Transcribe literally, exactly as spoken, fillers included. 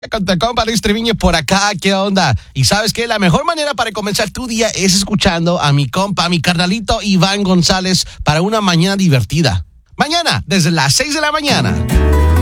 Con tu compa Luis Triviño por acá, ¿qué onda? Y sabes que la mejor manera para comenzar tu día es escuchando a mi compa, a mi carnalito Iván González para una mañana divertida. Mañana, desde las seis de la mañana.